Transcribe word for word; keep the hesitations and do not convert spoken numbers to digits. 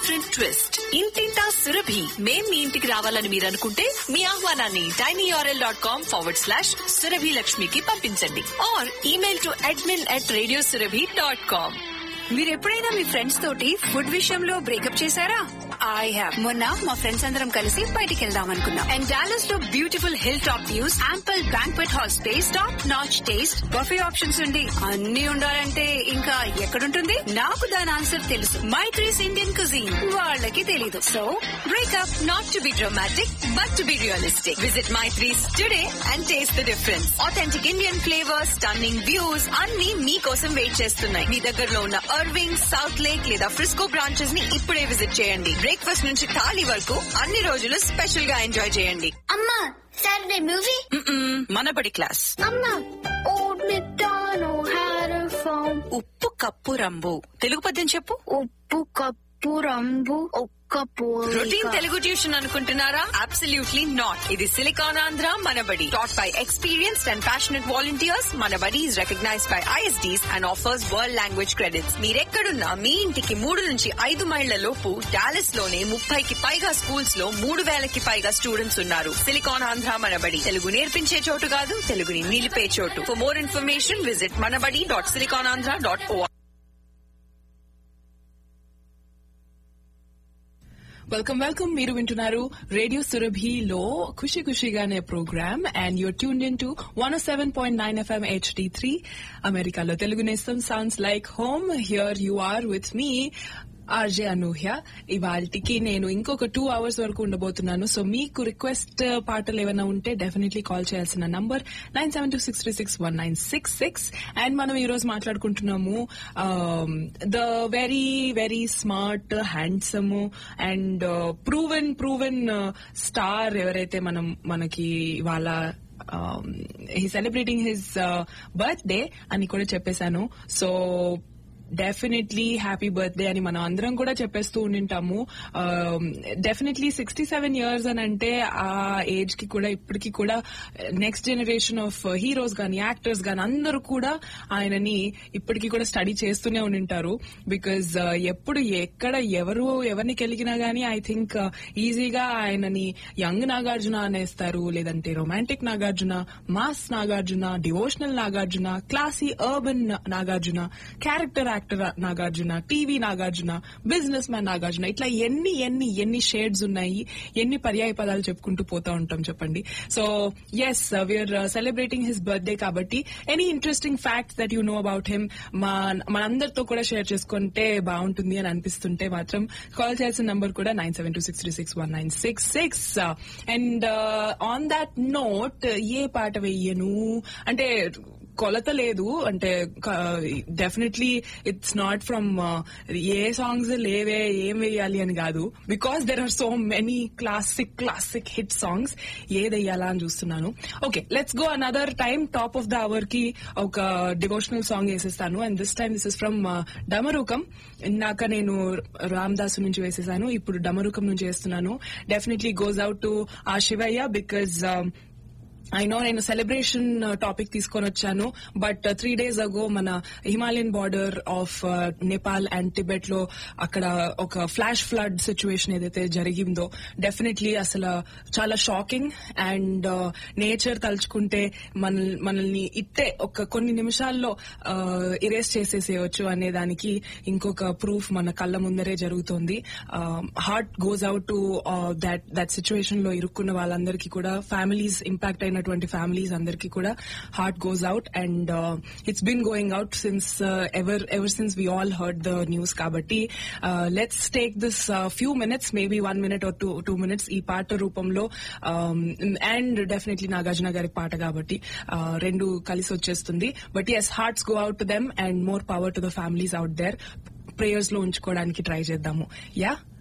Different twist. ఇంటింటా సురభి మేం మీ ఇంటికి రావాలని మీరు అనుకుంటే మీ ఆహ్వానాన్ని tinyurl dot com forward slash Surabhi లక్ష్మికి పంపించండి are email to admin at radio Surabhi dot com. మీరు ఎప్పుడైనా మీ ఫ్రెండ్స్ తోటి ఫుడ్ విషయంలో బ్రేకప్ చేశారా? I have. మొన్న మా ఫ్రెండ్స్ అందరం కలిసి బయటికి వెళ్దాం అనుకున్నాం. అండ్ డాలస్ లో beautiful hill top views, ample banquet hall space, top notch taste, buffet options ఉండి అన్ని ఉండాలంటే ఇంకా ఎక్కడుంటుంది? నాకు దాని ఆన్సర్ తెలుసు. Maitri's Indian cuisine. వాళ్ళకి తెలీదు. So breakup Not to be dramatic, but to be realistic. Visit Maitri's today and taste the difference. Authentic Indian flavors, stunning views, అన్ని మీకోసం వెయిట్ చేస్తున్నాయి. మీ దగ్గరలో ఉన్న అర్వింగ్, సౌత్ లేక్ లేదా ఫ్రిస్కో బ్రాంచెస్ ని ఇప్పుడే విజిట్ చేయండి. బ్రేక్ఫాస్ట్ నుంచి థాలీ వరకు అన్ని రోజులు స్పెషల్ గా ఎంజాయ్ చేయండి. అమ్మా సాటర్డే మూవీ మనబడి క్లాస్. అమ్మా old McDonald had a form. ఉప్పు కప్పు రంబు. తెలుగు పద్యం చెప్పు. ఉప్పు కప్పు రంబు ఒక్క రొటీన్ తెలుగు ట్యూషన్ అనుకుంటున్నారా? Absolutely not. ఇది silicon Andhra Manabadi. Taught by experienced and passionate volunteers. Manabadi is recognised by ISDs and offers world language credits. మీరెక్కడున్నా మీ ఇంటికి మూడు నుంచి ఐదు మైళ్ల లోపు డాలస్ లోనే ముప్పైకి పైగా స్కూల్స్ లో మూడు వేలకి పైగా స్టూడెంట్స్ ఉన్నారు. సిలికాన్ ఆంధ్ర మనబడి తెలుగు నేర్పించే చోటు కాదు, తెలుగుని నిలిపే చోటు. For more information visit Manabadi dot silicon Andhra dot O. Welcome welcome మీరు వింటున్నారు radio సురభిలో Kushi ఖుషిగానే programme and your tuned in to one seven point nine FM HD three అమెరికాలో తెలుగు నేస్తం sounds like home. Here you are with me RJ అనూహ్య. ఇవాళకి నేను ఇంకొక two hours వరకు ఉండబోతున్నాను. So మీకు రిక్వెస్ట్ పాటలు ఏమైనా ఉంటే డెఫినెట్లీ కాల్ చేయాల్సిన number nine seven two six three six one nine six six. And మనం ఈ రోజు మాట్లాడుకుంటున్నాము the very very smart, handsome and proven proven star ఎవరైతే మనం మనకి ఇవాళ హీ సెలబ్రేటింగ్ హిజ్ బర్త్డే అని కూడా చెప్పేశాను. సో డెఫినెట్లీ హ్యాపీ బర్త్డే అని మనం అందరం కూడా చెప్పేస్తూ ఉండింటాము. డెఫినెట్లీ సిక్స్టీ సెవెన్ ఇయర్స్ అని అంటే ఆ ఏజ్ కి కూడా ఇప్పటికి కూడా నెక్స్ట్ జనరేషన్ ఆఫ్ హీరోస్ గానీ యాక్టర్స్ గానీ అందరూ కూడా ఆయనని ఇప్పటికీ కూడా స్టడీ చేస్తూనే ఉండింటారు. బికాజ్ ఎప్పుడు ఎక్కడ ఎవరు ఎవరిని కెలిగినా గానీ ఐ థింక్ ఈజీగా ఆయనని యంగ్ నాగార్జున అనేస్తారు, లేదంటే romantic Nagarjuna, mass Nagarjuna, devotional Nagarjuna, classy urban Nagarjuna, character actor Nagarjuna, TV Nagarjuna, business man Nagarjuna, ఇట్లా ఎన్ని ఎన్ని ఎన్ని షేడ్స్ ఉన్నాయి, ఎన్ని పర్యాయ పదాలు చెప్పుకుంటూ పోతా ఉంటాం చెప్పండి. So yes, we are celebrating his birthday కాబట్టి any interesting facts that you know about him మనందరితో కూడా షేర్ చేసుకుంటే బాగుంటుంది అని అనిపిస్తుంటే మాత్రం కాల్ చేయాల్సిన నంబర్ కూడా nine seven two six three six one nine six six. And on that note ఏ పాట వెయ్యను అంటే కొలత లేదు, అంటే definitely it's not from A songs లేవే ఏం వేయాలి అని కాదు. Because there are so many classic classic hit songs, ఏదెయ్యాలా అని చూస్తున్నాను. Okay, let's go another time. Top of the hour కి ఒక డివోషనల్ సాంగ్ వేసేస్తాను. And this time this is from డమరుకం. ఇందాక నేను రామదాసు నుంచి వేసేసాను, ఇప్పుడు డమరుకం నుంచి వేస్తున్నాను. డెఫినెట్లీ గోస్ అవుట్ టు ఆ శివయ్య బికాజ్ ఐ నో నేను సెలబ్రేషన్ టాపిక్ తీసుకొని వచ్చాను, బట్ త్రీ డేస్ అగో మన Himalayan border of Nepal and Tibet లో అక్కడ ఒక ఫ్లాష్ ఫ్లడ్ సిచ్యువేషన్ ఏదైతే జరిగిందో డెఫినెట్లీ అసలు చాలా షాకింగ్. అండ్ నేచర్ తలుచుకుంటే మన మనల్ని ఇట్టే ఒక కొన్ని నిమిషాల్లో ఇరేస్ చేసేసేయచ్చు అనే దానికి ఇంకొక ప్రూఫ్ మన కళ్ళ ముందరే జరుగుతోంది. Heart goes out to that that situation లో ఇరుక్కున్న వాళ్ళందరికీ కూడా, ఫ్యామిలీస్ ఇంపాక్ట్ అయిన ఫ్యామిలీస్ అందరికీ కూడా heart goes out. And it's been going out since ever ever since we all heard the news. కాబట్టి let's take this few minutes, maybe one minute or two two minutes ఈ పాట రూపంలో. And definitely Nagarjuna గారి పాట కాబట్టి రెండు కలిసి వచ్చేస్తుంది. But yes, hearts go out to them and more power to the families out there. Prayers లో ఉంచుకోవడానికి ట్రై చేద్దాము. యా